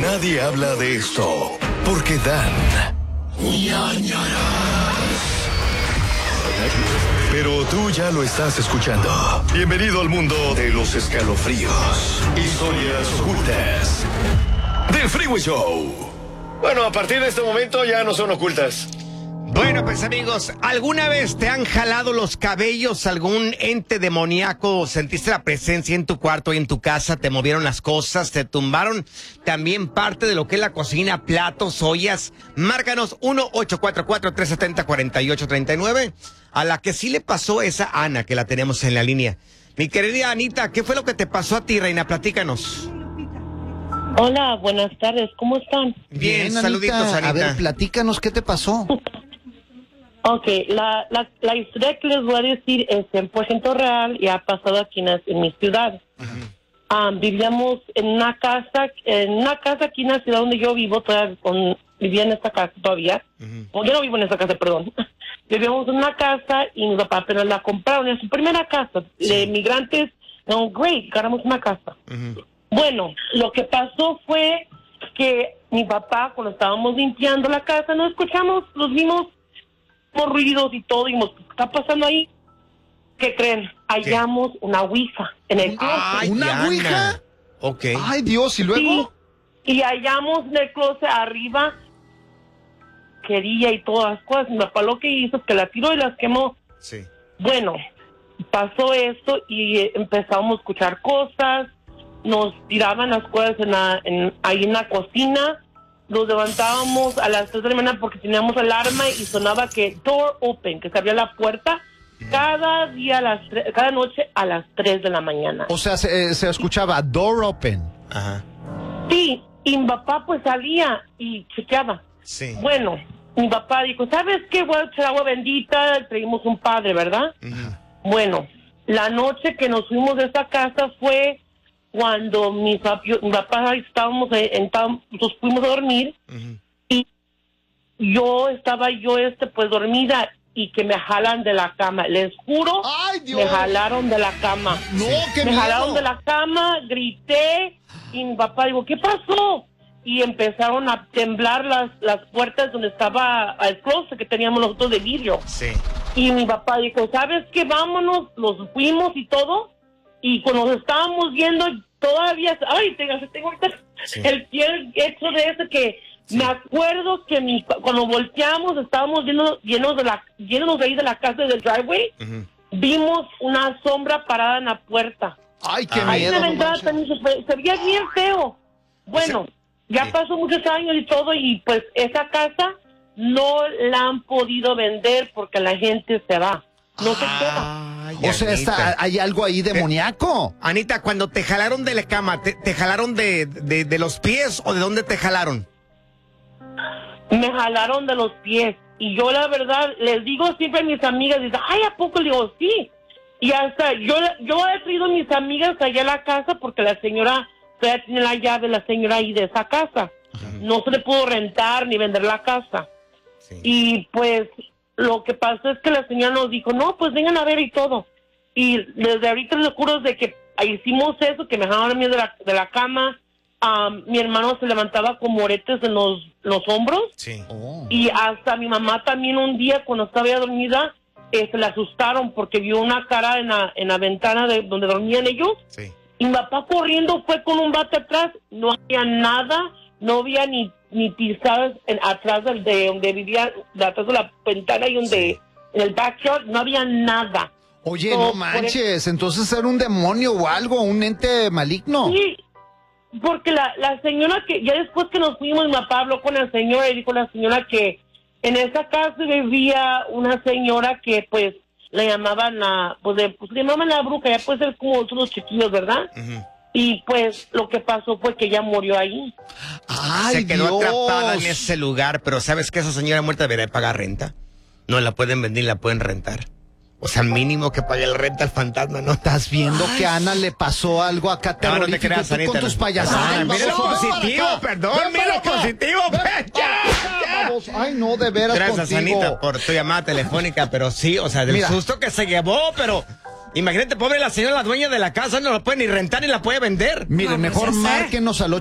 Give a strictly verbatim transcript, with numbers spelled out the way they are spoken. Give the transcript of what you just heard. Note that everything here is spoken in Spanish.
Nadie habla de esto porque dan ñañaras. Pero tú ya lo estás escuchando. Bienvenido al mundo de los escalofríos, historias ocultas del Freeway Show. Bueno, a partir de este momento ya no son ocultas. Bueno, pues amigos, ¿alguna vez te han jalado los cabellos algún ente demoníaco? ¿Sentiste la presencia en tu cuarto y en tu casa? ¿Te movieron las cosas? ¿Te tumbaron también parte de lo que es la cocina, platos, ollas? Márcanos uno ocho cuatro cuatro, tres siete cero, cuatro ocho tres nueve. A la que sí le pasó esa Ana, que la tenemos en la línea. Mi querida Anita, ¿qué fue lo que te pasó a ti, reina? Platícanos. Hola, buenas tardes, ¿cómo están? Bien, Bien, saluditos, Anita. Anita. A ver, platícanos, ¿qué te pasó? Ok, la, la, la historia que les voy a decir es cien por ciento real y ha pasado aquí en, la- en mi ciudad. Um, vivíamos en una casa, en una casa aquí en la ciudad donde yo vivo, todavía con- vivía en esta casa todavía. O yo no vivo en esta casa, perdón. Vivíamos en una casa y mi papá apenas la compraron, en su primera casa. De inmigrantes, no, great, ganamos una casa. Bueno, lo que pasó fue que mi papá, cuando estábamos limpiando la casa, no escuchamos, los vimos por ruidos y todo, y dijimos, ¿qué está pasando ahí? ¿Qué creen? Hallamos una ouija en el closet. Ay, ¿Una Diana. ouija? Ok. Ay, Dios, ¿y luego? Sí, y hallamos en el closet arriba quería y todas las cosas. Mi papá lo que hizo es que la tiró y las quemó. Sí. Bueno, pasó esto y eh, empezamos a escuchar cosas, nos tiraban las cosas en la, en, ahí en la cocina, nos levantábamos a las tres de la mañana porque teníamos alarma y sonaba que door open, que se abría la puerta cada día, a las tre- cada noche a las tres de la mañana. O sea, se, se escuchaba door open. Ajá. Sí, y mi papá pues salía y chequeaba. Sí. Bueno, mi papá dijo, ¿sabes qué? Voy a echar agua bendita, traímos un padre, ¿verdad? Ujú. Bueno, la noche que nos fuimos de esa casa fue cuando mi, papi, mi papá estábamos, en, en- nos fuimos a dormir Ujú. y yo estaba yo este pues dormida y que me jalan de la cama. Les juro, ¡Ay, Dios! me jalaron de la cama. No, qué Me miedo. jalaron de la cama, grité y mi papá dijo, ¿qué pasó? Y empezaron a temblar las, las puertas donde estaba el closet que teníamos nosotros de vidrio. Sí. Y mi papá dijo, ¿sabes qué? Vámonos, los fuimos y todo. Y cuando nos estábamos viendo, todavía, ay, tengo, tengo ahorita Sí. el pie hecho de eso que me acuerdo que mi, cuando volteamos estábamos llenos, llenos de la, llenos de ahí de la casa del driveway, Ujú. vimos una sombra parada en la puerta. Ay, qué Ay, Ahí en miedo. la no ventana manches. también se, fue- se veía bien feo. Bueno, ya Sí. pasó muchos años y todo, y pues esa casa no la han podido vender porque la gente se va. No se queda. Ay, O sea, Anita. está, hay algo ahí demoníaco. Anita, cuando te jalaron de la cama, ¿te, te jalaron de, de, de los pies o de dónde te jalaron? Me jalaron de los pies. Y yo la verdad, les digo siempre a mis amigas, dicen, ay, ¿a poco? Le digo, sí. Y hasta yo, yo he traído a mis amigas allá a la casa porque la señora todavía tiene la llave, la señora ahí de esa casa. No se le pudo rentar ni vender la casa. Sí. Y pues lo que pasó es que la señora nos dijo, no, pues vengan a ver y todo. Y desde ahorita les juro de que hicimos eso, que me dejaron a mí de la, de la cama. Am, mi hermano se levantaba con moretes en los, los hombros. Sí. Oh. Y hasta mi mamá también un día, cuando estaba ya dormida, eh, se le asustaron porque vio una cara en la, en la ventana de donde dormían ellos. Sí. Y mi papá corriendo fue con un bate atrás, no había nada, no había ni, ni pisadas en, atrás del, de donde vivía, de atrás de la ventana y donde, en el backyard, no había nada. Oye, No, no por manches, entonces era un demonio o algo, un ente maligno. Sí, porque la, la señora que, ya después que nos fuimos, mi papá habló con la señora y dijo la señora que en esa casa vivía una señora que pues le llamaban la, pues, de, pues le llamaban la bruja, ya puede ser como otros chiquillos, ¿verdad? Ujú. Y pues lo que pasó fue que ella murió ahí. Ay, Se quedó Dios. atrapada en ese lugar, pero ¿sabes que esa señora muerta debería pagar renta? No la pueden vender, la pueden rentar. O sea, mínimo que pague el renta al fantasma, ¿no? Estás viendo que a Ana le pasó algo acá No, no te terrorífico creas, tú Anita. con tus payasadas. Ah, mira lo Vamos, ven positivo, para acá. perdón, Ven mira para lo acá. positivo. Ven pues, para ya, acá, ya. vamos. Ay, no, de veras Gracias, contigo. Anita, por tu llamada telefónica, pero sí, o sea, del Mira. susto que se llevó, pero imagínate, pobre la señora, la dueña de la casa, no la puede ni rentar ni la puede vender. Miren, No, pues mejor ya sé. márquenos al